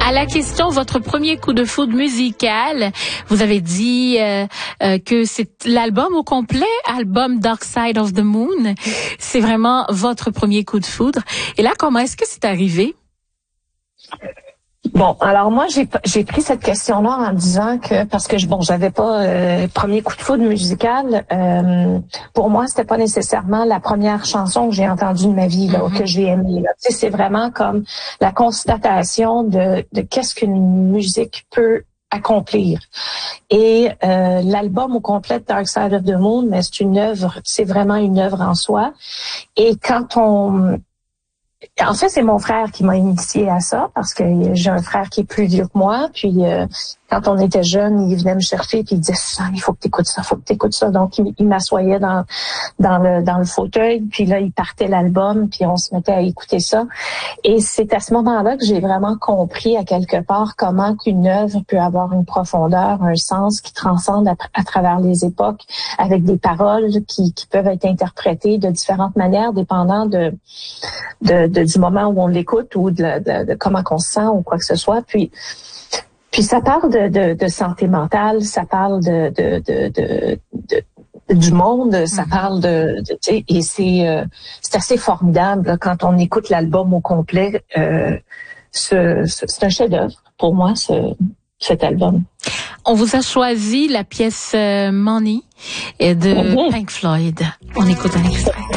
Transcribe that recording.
À la question, votre premier coup de foudre musical, vous avez dit que c'est l'album au complet, album Dark Side of the Moon. C'est vraiment votre premier coup de foudre. Et là, comment est-ce que c'est arrivé? Bon, alors moi j'ai pris cette question-là en disant que parce que j'avais pas premier coup de foudre musical. Pour moi, c'était pas nécessairement la première chanson que j'ai entendue de ma vie là, que j'ai aimée. Là. Tu sais, c'est vraiment comme la constatation de qu'est-ce qu'une musique peut accomplir. Et l'album au complet de Dark Side of the Moon, mais c'est vraiment une œuvre en soi. Et en fait, c'est mon frère qui m'a initié à ça parce que j'ai un frère qui est plus vieux que moi. Puis quand on était jeunes, il venait me chercher puis il disait il faut que t'écoutes ça, faut que t'écoutes ça. Donc il m'assoyait dans le fauteuil. Puis là, il partait l'album puis on se mettait à écouter ça. Et c'est à ce moment-là que j'ai vraiment compris à quelque part comment qu'une œuvre peut avoir une profondeur, un sens qui transcende à travers les époques, avec des paroles qui peuvent être interprétées de différentes manières, dépendant du moment où on l'écoute ou de comment qu'on se sent ou quoi que ce soit. Puis ça parle de santé mentale, ça parle du monde, ça parle et c'est assez formidable là, quand on écoute l'album au complet. C'est un chef-d'œuvre pour moi cet album. On vous a choisi la pièce Money de Pink Floyd. On écoute un extrait.